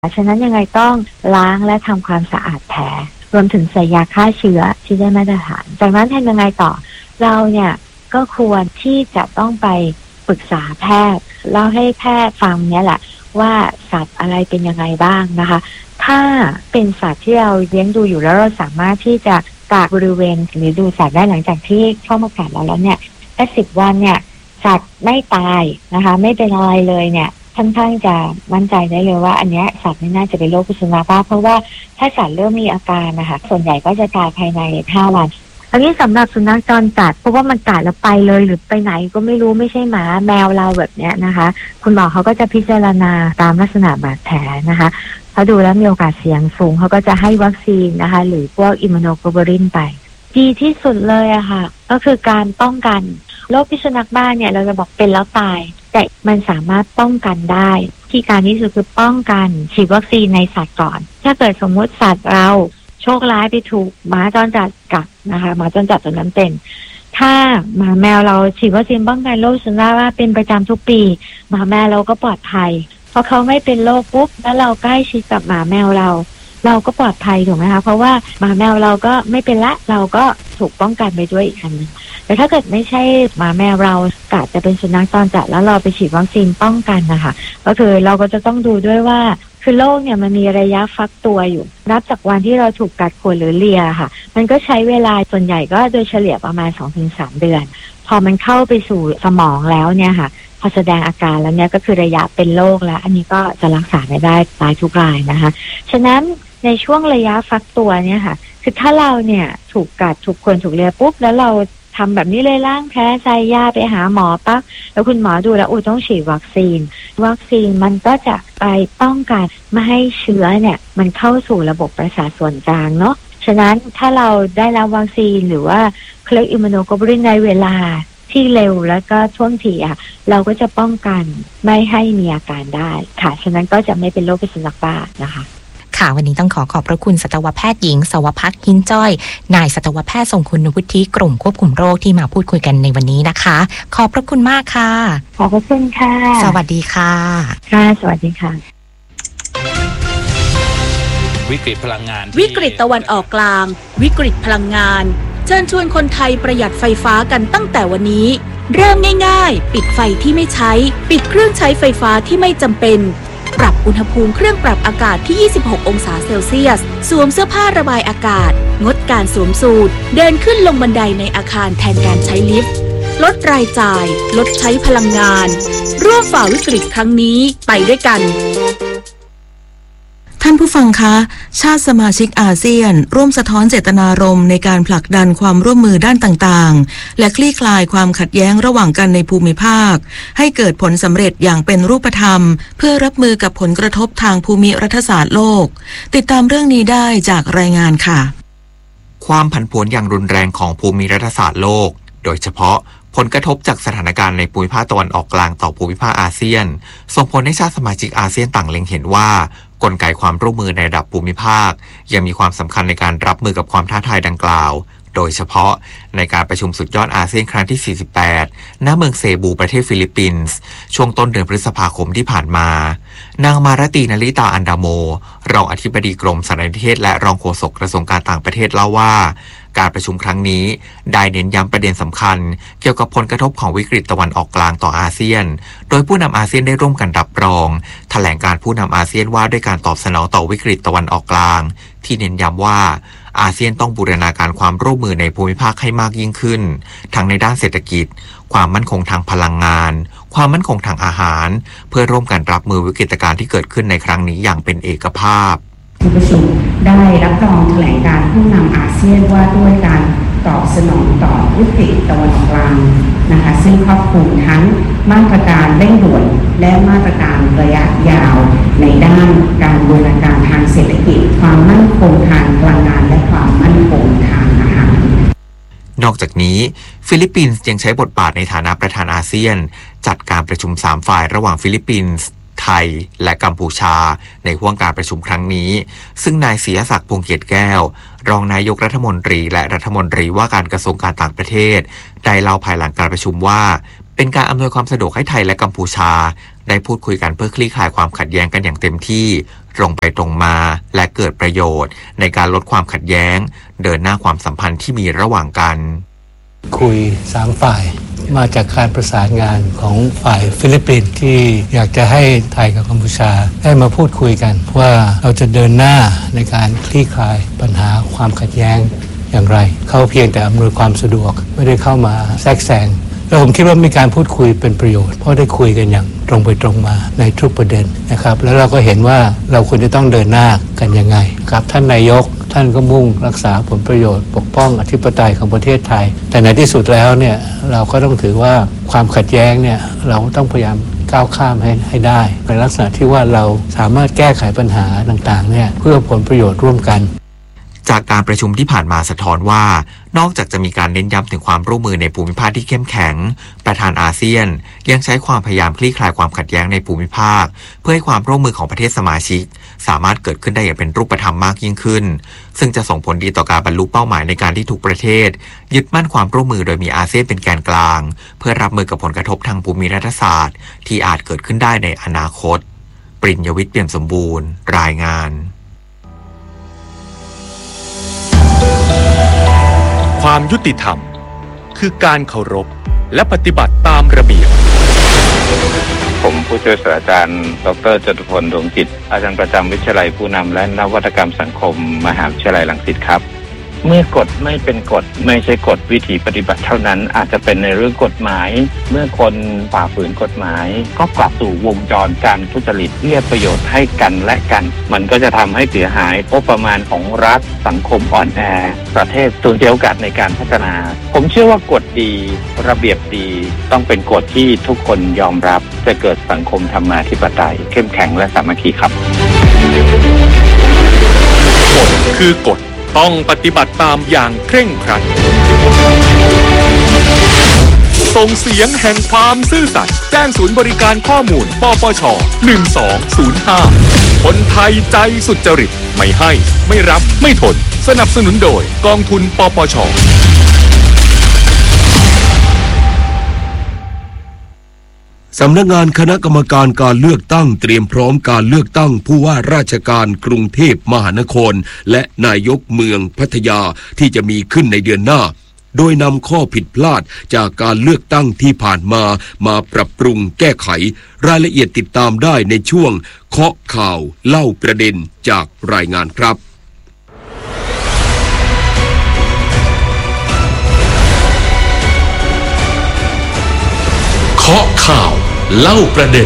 ฉะนั้นยังไงต้องล้างและทำความสะอาดแผลรวมถึงใส่ยาฆ่าเชื้อที่ได้มาตรฐานจากนั้นทำยังไงต่อเราเนี่ยก็ควรที่จะต้องไปปรึกษาแพทย์เล่าให้แพทย์ฟังเนี่ยแหละว่าสัตว์อะไรเป็นยังไงบ้างนะคะถ้าเป็นสัตว์ที่เราเลี้ยงดูอยู่แล้วเราสามารถที่จะกักบริเวณหรือดูสัตว์ได้หลังจากที่เข้ามากัดเราแล้วเนี่ยแค่10 วันเนี่ยสัตว์ไม่ตายนะคะไม่เป็นอะไรเลยเนี่ยค่อนข้างจะมั่นใจได้เลยว่าอันนี้สัตว์ไม่น่าจะเป็นโรคพิษสุนัขบ้าเพราะว่าถ้าสัตว์เริ่มมีอาการนะคะส่วนใหญ่ก็จะตายภายใน5 วันอันนี้สำหรับสุนัขจรจัดเพราะว่ามันกัดแล้วไปเลยหรือไปไหนก็ไม่รู้ไม่ใช่หมาแมวเราแบบเนี้ยนะคะคุณหมอเขาก็จะพิจารณาตามลักษณะบาดแผลนะคะเขาดูแล้วมีโอกาสเสี่ยงสูงเขาก็จะให้วัคซีนนะคะหรือพวกอิมมูโนโกลบูลินไปดีที่สุดเลยอะค่ะก็คือการป้องกันโรคพิษสุนัขบ้าเนี่ยเราจะบอกเป็นแล้วตายแต่มันสามารถป้องกันได้ที่การที่สุดคือป้องกันฉีดวัคซีนในสัตว์ก่อนถ้าเกิดสมมติสัตว์เราโชคร้ายไปถูกหมาจรจัดกัดนะคะหมาจรจัดตัวนั้นเป็นถ้าหมาแมวเราฉีดวัคซีนป้องกันโรคพิษสุนัขบ้าเป็นประจำทุกปีหมาแมวเราก็ปลอดภัยเพราะเขาไม่เป็นโรคปุ๊บแล้วเราใกล้ชิดกับหมาแมวเราก็ปลอดภัยถูกไหมคะเพราะว่าหมาแมวเราก็ไม่เป็นละเราก็ถูกป้องกันไปด้วยอีกอันนึงแต่ถ้าเกิดไม่ใช่หมาแมวเราอาจจะเป็นสุนัขจรจัดแล้วเราไปฉีดวัคซีนป้องกันนะคะก็คือเราก็จะต้องดูด้วยว่าคือโรคเนี่ยมันมีระยะฟักตัวอยู่นับจากวันที่เราถูกกัดข่วนหรือเลียค่ะมันก็ใช้เวลาส่วนใหญ่ก็โดยเฉลี่ยประมาณ 2-3 เดือนพอมันเข้าไปสู่สมองแล้วเนี่ยค่ะพอแสดงอาการแล้วเนี่ยก็คือระยะเป็นโรคแล้วอันนี้ก็จะรักษาไม่ได้ตายทุกรายนะคะฉะนั้นในช่วงระยะฟักตัวเนี่ยค่ะคือถ้าเราเนี่ยถูกกัดถูกข่วนถูกเลียปุ๊บแล้วเราทำแบบนี้เลยล้างแผลใส่ยาไปหาหมอปั๊บแล้วคุณหมอดูแล้วต้องฉีดวัคซีนมันก็จะไปป้องกันไม่ให้เชื้อเนี่ยมันเข้าสู่ระบบประสาทส่วนกลางเนาะฉะนั้นถ้าเราได้รับวัคซีนหรือว่าเคลือบอิมมูโนโกลบูลินในเวลาที่เร็วแล้วก็ท่วงทีเราก็จะป้องกันไม่ให้มีอาการได้ค่ะฉะนั้นก็จะไม่เป็นโรคพิษสุนัขบ้านะคะค่ะวันนี้ต้องขอบพระคุณสัตวแพทย์หญิงสวภักดิ์หินจ้อยนายสัตวแพทย์ทรงคุณวุฒิกรมควบคุมโรคที่มาพูดคุยกันในวันนี้นะคะขอบพระคุณมากค่ะขอบพระคุณค่ะสวัสดีค่ะค่ะสวัสดีค่ะวิกฤตพลังงานวิกฤตตะวันออกกลางวิกฤตพลังงานเชิญชวนคนไทยประหยัดไฟฟ้ากันตั้งแต่วันนี้เริ่มง่ายๆปิดไฟที่ไม่ใช้ปิดเครื่องใช้ไฟฟ้าที่ไม่จำเป็นปรับอุณหภูมิเครื่องปรับอากาศที่26 องศาเซลเซียสสวมเสื้อผ้าระบายอากาศงดการสวมสูทเดินขึ้นลงบันไดในอาคารแทนการใช้ลิฟต์ลดรายจ่ายลดใช้พลังงานร่วมฝ่าวิกฤตครั้งนี้ไปด้วยกันท่านผู้ฟังคะชาติสมาชิกอาเซียนร่วมสะท้อนเจตนารมณ์ในการผลักดันความร่วมมือด้านต่างๆและคลี่คลายความขัดแย้งระหว่างกันในภูมิภาคให้เกิดผลสำเร็จอย่างเป็นรูปธรรมเพื่อรับมือกับผลกระทบทางภูมิรัฐศาสตร์โลกติดตามเรื่องนี้ได้จากรายงานค่ะความผันผวนอย่างรุนแรงของภูมิรัฐศาสตร์โลกโดยเฉพาะผลกระทบจากสถานการณ์ในภูมิภาคตะวันออกกลางต่อภูมิภาคอาเซียนส่งผลให้ชาติสมาชิกอาเซียนต่างเล็งเห็นว่ากลไกความร่วมมือในระดับภูมิภาคยังมีความสำคัญในการรับมือกับความท้าทายดังกล่าวโดยเฉพาะในการประชุมสุดยอดอาเซียนครั้งที่48ณเมืองเซบูประเทศฟิลิปปินส์ช่วงต้นเดือนพฤษภาคมที่ผ่านมานางมารตีนลิตาอันดาโมรองอธิบดีกรมสารนิเทศและรองโฆษกกระทรวงการต่างประเทศเล่าว่าการประชุมครั้งนี้ได้เน้นย้ำประเด็นสำคัญเกี่ยวกับผลกระทบของวิกฤตตะวันออกกลางต่ออาเซียนโดยผู้นำอาเซียนได้ร่วมกันรับรองแถลงการผู้นำอาเซียนว่าด้วยการตอบสนองต่อวิกฤตตะวันออกกลางที่เน้นย้ำว่าอาเซียนต้องบูรณาการความร่วมมือในภูมิภาคให้มากยิ่งขึ้นทั้งในด้านเศรษฐกิจความมั่นคงทางพลังงานความมั่นคงทางอาหารเพื่อร่วมกันรับมือวิกฤตการณ์ที่เกิดขึ้นในครั้งนี้อย่างเป็นเอกภาพที่ประชุมได้รับรองแถลงการผู้นำอาเซียนว่าด้วยการตอบสนองต่อวิกฤตตะวันออกกลางนะคะซึ่งครอบคลุมทั้งมาตรการเร่งด่วนและมาตรการระยะยาวในด้านการบูรณาการทางเศรษฐกิจความมั่นคงทางพลังงานและความมั่นคงทางอาหารนอกจากนี้ฟิลิปปินส์ยังใช้บทบาทในฐานะประธานอาเซียนจัดการประชุม3ฝ่ายระหว่างฟิลิปปินส์ไทยและกัมพูชาในห่วงการประชุมครั้งนี้ซึ่งนายศรีศักดิ์พงษ์เกียรติแก้วรองนายกรัฐมนตรีและรัฐมนตรีว่าการกระทรวงการต่างประเทศได้เล่าภายหลังการประชุมว่าเป็นการอำนวยความสะดวกให้ไทยและกัมพูชาได้พูดคุยกันเพื่อคลี่คลายความขัดแย้งกันอย่างเต็มที่ตรงไปตรงมาและเกิดประโยชน์ในการลดความขัดแย้งเดินหน้าความสัมพันธ์ที่มีระหว่างกันคุย3ฝ่ายมาจากการประสานงานของฝ่ายฟิลิปปินส์ที่อยากจะให้ไทยกับกัมพูชาได้มาพูดคุยกันว่าเราจะเดินหน้าในการคลี่คลายปัญหาความขัดแย้งอย่างไรเขาเพียงแต่อำนวยความสะดวกไม่ได้เข้ามาแทรกแซงแล้วผมคิดว่ามีการพูดคุยเป็นประโยชน์เพราะได้คุยกันอย่างตรงไปตรงมาในทุกประเด็นนะครับแล้วเราก็เห็นว่าเราควรจะต้องเดินหน้ากันยังไงครับท่านนายกท่านก็มุ่งรักษาผลประโยชน์ปกป้องอธิปไตยของประเทศไทยแต่ในที่สุดแล้วเนี่ยเราก็ต้องถือว่าความขัดแย้งเนี่ยเราต้องพยายามก้าวข้ามให้ได้ในลักษณะที่ว่าเราสามารถแก้ไขปัญหาต่างๆเนี่ยเพื่อผลประโยชน์ร่วมกันจากการประชุมที่ผ่านมาสะท้อนว่านอกจากจะมีการเน้นย้ำถึงความร่วมมือในภูมิภาคที่เข้มแข็งประธานอาเซียนยังใช้ความพยายามคลี่คลายความขัดแย้งในภูมิภาคเพื่อให้ความร่วมมือของประเทศสมาชิกสามารถเกิดขึ้นได้อย่างเป็นรูปธรรมมากยิ่งขึ้นซึ่งจะส่งผลดีต่อการบรรลุเป้าหมายในการที่ทุกประเทศยึดมั่นความร่วมมือโดยมีอาเซียนเป็นแกนกลางเพื่อรับมือกับผลกระทบทางภูมิรัฐศาสตร์ที่อาจเกิดขึ้นได้ในอนาคตปริญญวิทย์ เปี่ยมสมบูรณ์รายงานความยุติธรรมคือการเคารพและปฏิบัติตามระเบียบผมผู้ช่วยศาสตราจารย์ดร.จตุพล ดวงจิตอาจารย์ประจำวิทยาลัยผู้นำและนวัตกรรมสังคมมหาวิทยาลัยรังสิตครับเมื่อกฎไม่เป็นกฎไม่ใช่กฎวิธีปฏิบัติเท่านั้นอาจจะเป็นในเรื่องกฎหมายเมื่อคนฝ่าฝืนกฎหมายก็กลับสู่วงจรการทุจริตเรียกประโยชน์ให้กันและกันมันก็จะทำให้เสียหายงบประมาณของรัฐสังคมอ่อนแอประเทศสูญเสียโอกาสในการพัฒนาผมเชื่อว่ากฎดีระเบียบดีต้องเป็นกฎที่ทุกคนยอมรับจะเกิดสังคมธรรมาธิปไตยเข้มแข็งและสามัคคีครับกฎคือกฎต้องปฏิบัติตามอย่างเคร่งครัดส่งเสียงแห่งความซื่อสัตย์แจ้งศูนย์บริการข้อมูลปปช. 1205คนไทยใจสุจริตไม่ให้ไม่รับไม่ทนสนับสนุนโดยกองทุนปปช. สำนักงานคณะกรรมการการเลือกตั้งเตรียมพร้อมการเลือกตั้งผู้ว่าราชการกรุงเทพมหานครและนายกเมืองพัทยาที่จะมีขึ้นในเดือนหน้าโดยนำข้อผิดพลาดจากการเลือกตั้งที่ผ่านมาปรับปรุงแก้ไขรายละเอียดติดตามได้ในช่วงเคาะข่าวเล่าประเด็นจากรายงานครับเคาะข่าวเล่าประเด็น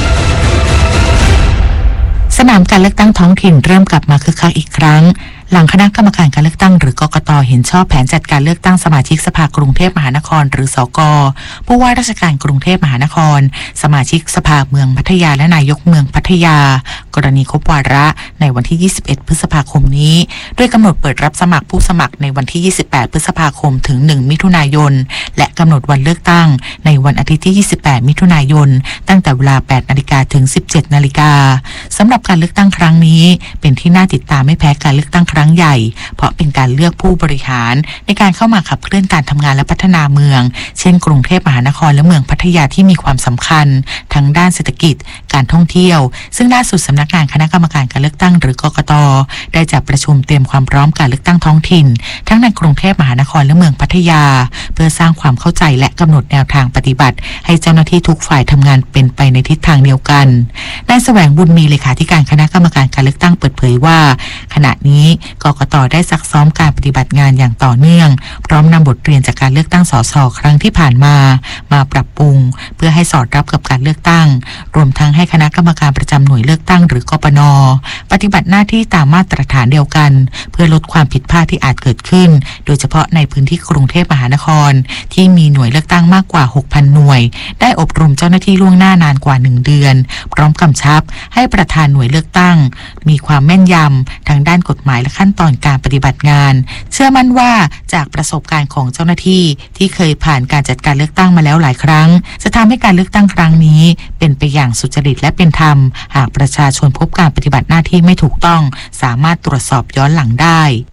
สนามการเลือกตั้งท้องถิ่นเริ่มกลับมาคึกคักอีกครั้งหลังคณะกรรมการการเลือกตั้งหรือกกต.เห็นชอบแผนจัดการเลือกตั้งสมาชิกสภากรุงเทพมหานครหรือสก.ผู้ว่าราชการกรุงเทพมหานครสมาชิกสภาเมืองพัทยาและนายกเมืองพัทยากรณีครบวาระในวันที่21พฤษภาคมนี้โดยกำหนดเปิดรับสมัครผู้สมัครในวันที่28พฤษภาคมถึง1มิถุนายนและกำหนดวันเลือกตั้งในวันอาทิตย์ที่28มิถุนายนตั้งแต่เวลา 8 นาฬิกาถึง 17 นาฬิกาสำหรับการเลือกตั้งครั้งนี้เป็นที่น่าติดตามไม่แพ้การเลือกตั้งครั้งใหญ่เพราะเป็นการเลือกผู้บริหารในการเข้ามาขับเคลื่อนการทำงานและพัฒนาเมืองเช่นกรุงเทพมหานครและเมืองพัทยาที่มีความสำคัญทั้งด้านเศรษฐกิจการท่องเที่ยวซึ่งล่าสุดสำนักงานคณะกรรมการการเลือกตั้งหรือกกต.ได้จัดประชุมเตรียมความพร้อมการเลือกตั้งท้องถิ่นทั้งในกรุงเทพมหานครและเมืองพัทยาเพื่อสร้างความเข้าใจและกำหนดแนวทางปฏิบัติให้เจ้าหน้าที่ทุกฝ่ายทำงานเป็นไปในทิศทางเดียวกันนายแสวงบุญมีเลขาธิการคณะกรรมการการเลือกตั้งเปิดเผยว่าขณะนี้กกต.ได้ซักซ้อมการปฏิบัติงานอย่างต่อเนื่องพร้อมนำบทเรียนจากการเลือกตั้งสสครั้งที่ผ่านมาปรับปรุงเพื่อให้สอดรับกับการเลือกตั้งรวมทั้งให้คณะกรรมการประจำหน่วยเลือกตั้งหรือกปน.ปฏิบัติหน้าที่ตามมาตรฐานเดียวกันเพื่อลดความผิดพลาดที่อาจเกิดขึ้นโดยเฉพาะในพื้นที่กรุงเทพมหานครที่มีหน่วยเลือกตั้งมากกว่า 6,000 หน่วยได้อบรมเจ้าหน้าที่ล่วงหน้านานกว่า1เดือนพร้อมกำชับให้ประธานหน่วยเลือกตั้งมีความแม่นยำทางด้านกฎหมายและขั้นตอนการปฏิบัติงานเชื่อมั่นว่าจากประสบการณ์ของเจ้าหน้าที่ที่เคยผ่านการจัดการเลือกตั้งมาแล้วหลายครั้งจะทำให้การเลือกตั้งครั้งนี้เป็นไปอย่างสุจริตและเป็นธรรมหากประชาชนพบการปฏิบัติหน้าที่ไม่ถูกต้องสามารถตรวจสอบย้อนหลังได้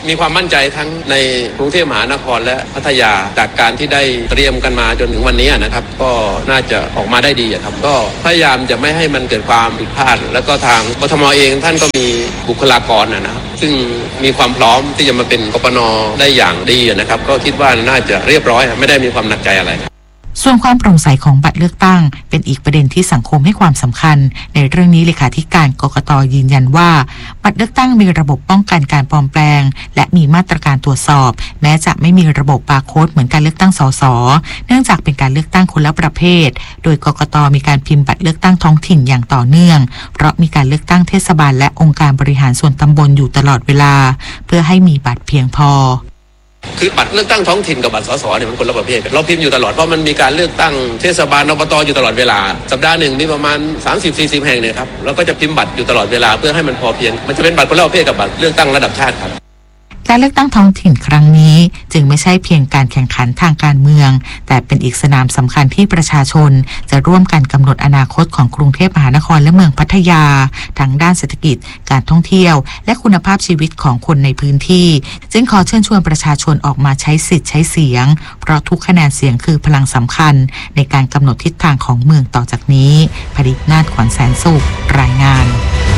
มีความมั่นใจทั้งในกรุงเทพมหานครและพัทยาจากการที่ได้เตรียมกันมาจนถึงวันนี้นะครับก็น่าจะออกมาได้ดีครับก็พยายามจะไม่ให้มันเกิดความผิดพลาดแล้วก็ทางกทมเองท่านก็มีบุคลากรนะครับซึ่งมีความพร้อมที่จะมาเป็นกปน.ได้อย่างดีนะครับก็คิดว่าน่าจะเรียบร้อยไม่ได้มีความหนักใจอะไรส่วนความโปร่งใสของบัตรเลือกตั้งเป็นอีกประเด็นที่สังคมให้ความสำคัญในเรื่องนี้เลขาธิการกกต.ยืนยันว่าบัตรเลือกตั้งมีระบบป้องกันการปลอมแปลงและมีมาตรการตรวจสอบแม้จะไม่มีระบบบาร์โค้ดเหมือนการเลือกตั้งสส.เนื่องจากเป็นการเลือกตั้งคนละประเภทโดยกกต.มีการพิมพ์บัตรเลือกตั้งท้องถิ่นอย่างต่อเนื่องเพราะมีการเลือกตั้งเทศบาลและองค์การบริหารส่วนตำบลอยู่ตลอดเวลาเพื่อให้มีบัตรเพียงพอคือบัตรเลือกตั้งท้องถิ่นกับบัตรสสเนี่ยมันคนละประเภทเราพิมพ์อยู่ตลอดเพราะมันมีการเลือกตั้งเทศบาลอบตอยู่ตลอดเวลาสัปดาห์หนึ่งมีประมาณ 30-40 แห่งเนี่ยครับเราก็จะพิมพ์บัตรอยู่ตลอดเวลาเพื่อให้มันพอเพียงมันจะเป็นบัตรคนละประเภทกับบัตรเลือกตั้งระดับชาติครับการเลือกตั้งท้องถิ่นครั้งนี้จึงไม่ใช่เพียงการแข่งขันทางการเมืองแต่เป็นอีกสนามสำคัญที่ประชาชนจะร่วมกันกำหนดอนาคตของกรุงเทพมหานครและเมืองพัทยาทั้งด้านเศรษฐกิจการท่องเที่ยวและคุณภาพชีวิตของคนในพื้นที่จึงขอเชิญชวนประชาชนออกมาใช้สิทธิ์ใช้เสียงเพราะทุกคะแนนเสียงคือพลังสำคัญในการกำหนดทิศทางของเมืองต่อจากนี้ผลิตนาฏ ขวัญแสนสุขรายงาน